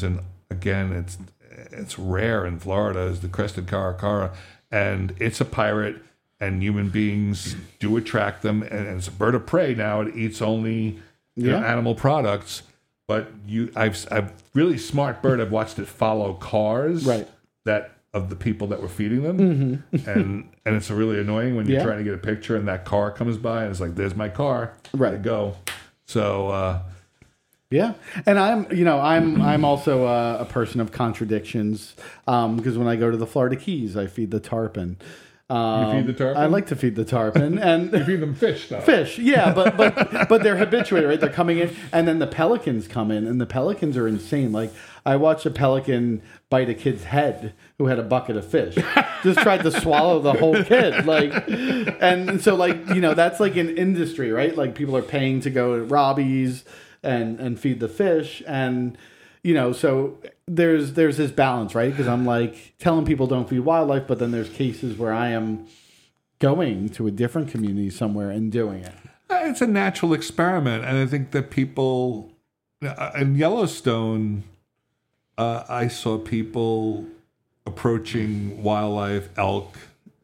humans, and again, it's rare in Florida, is the crested caracara, and it's a pirate, and human beings do attract them, and it's a bird of prey now. It eats only animal products, but I've really smart bird. I've watched it follow cars that of the people that were feeding them, and it's really annoying when you're trying to get a picture and that car comes by and it's like, there's my car, ready to go. So. Yeah, and I'm also a person of contradictions because when I go to the Florida Keys, I feed the tarpon. You feed the tarpon? I like to feed the tarpon, and you feed them fish, though. Fish, yeah, but they're habituated, right? They're coming in, and then the pelicans come in, and the pelicans are insane. Like I watched a pelican bite a kid's head who had a bucket of fish, just tried to swallow the whole kid, and so that's like an industry, right? Like people are paying to go to Robbie's and feed the fish, and so there's this balance, right? Because I'm like telling people don't feed wildlife, but then there's cases where I am going to a different community somewhere and doing it. It's a natural experiment, and I think that people in Yellowstone, I saw people approaching wildlife, elk,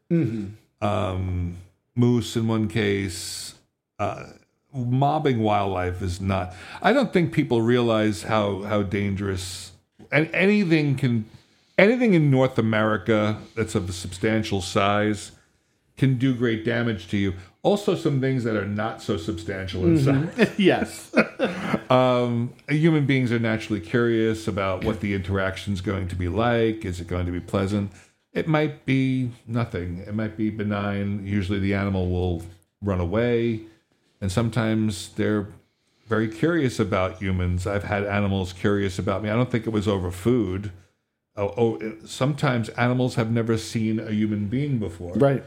moose in one case. Mobbing wildlife is not. I don't think people realize how dangerous and anything in North America that's of a substantial size can do great damage to you. Also, some things that are not so substantial in size. Yes. Human beings are naturally curious about what the interaction is going to be like. Is it going to be pleasant? It might be nothing. It might be benign. Usually the animal will run away. And sometimes they're very curious about humans. I've had animals curious about me. I don't think it was over food. Sometimes animals have never seen a human being before. Right.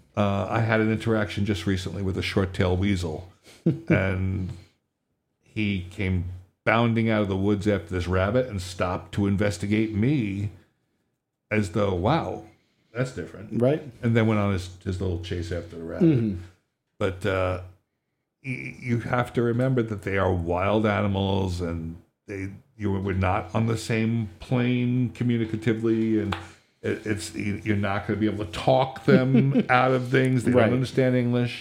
I had an interaction just recently with a short-tailed weasel. And he came bounding out of the woods after this rabbit and stopped to investigate me as though, wow, that's different. Right. And then went on his little chase after the rabbit. But you have to remember that they are wild animals, and we're not on the same plane communicatively, and you're not going to be able to talk them out of things. They don't understand English.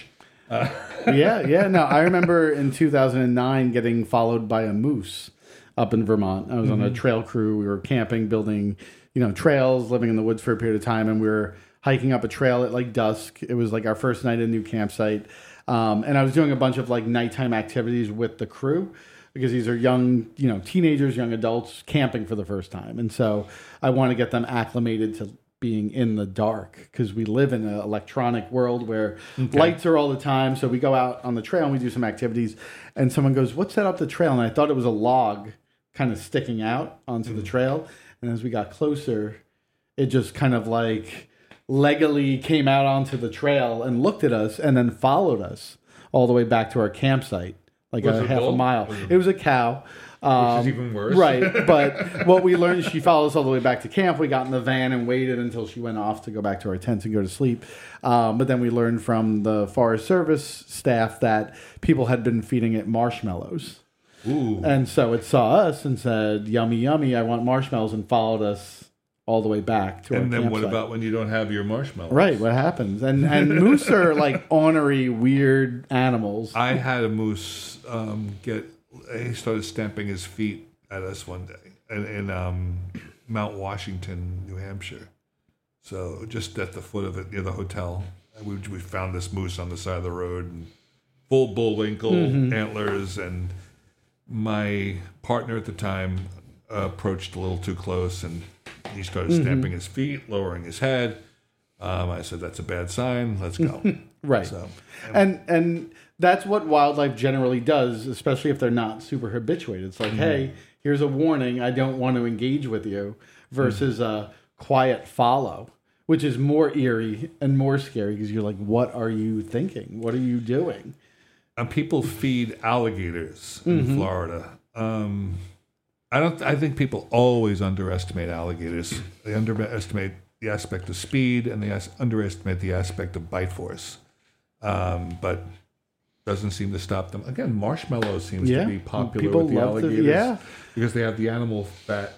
Yeah. No, I remember in 2009 getting followed by a moose up in Vermont. I was on a trail crew. We were camping, building, trails, living in the woods for a period of time, and we were hiking up a trail at like dusk. It was like our first night at a new campsite. And I was doing a bunch of like nighttime activities with the crew because these are young, teenagers, young adults camping for the first time. And so I want to get them acclimated to being in the dark because we live in an electronic world where lights are all the time. So we go out on the trail and we do some activities, and someone goes, "What's that up the trail?" And I thought it was a log kind of sticking out onto the trail. And as we got closer, it just kind of like leggily came out onto the trail and looked at us and then followed us all the way back to our campsite, like a half a mile. It was a cow. Which is even worse. Right. But what we learned, she followed us all the way back to camp. We got in the van and waited until she went off to go back to our tents and go to sleep. But then we learned from the Forest Service staff that people had been feeding it marshmallows. Ooh. And so it saw us and said, "Yummy, yummy, I want marshmallows," and followed us all the way back to our campsite. And then what about when you don't have your marshmallows? Right, what happens? And moose are like ornery, weird animals. I had a moose he started stamping his feet at us one day in Mount Washington, New Hampshire. So just at the foot of it near the hotel, we found this moose on the side of the road, and full bullwinkle, antlers, and my partner at the time approached a little too close, and he started stamping his feet, lowering his head. I said, "That's a bad sign. Let's go." Right. So, and that's what wildlife generally does, especially if they're not super habituated. It's like, hey, here's a warning. I don't want to engage with you, versus a quiet follow, which is more eerie and more scary because you're like, what are you thinking? What are you doing? And people feed alligators in Florida. I think people always underestimate alligators. They underestimate the aspect of speed, and they underestimate the aspect of bite force. But doesn't seem to stop them. Again, marshmallows seems to be popular people with the love alligators to, because they have the animal fat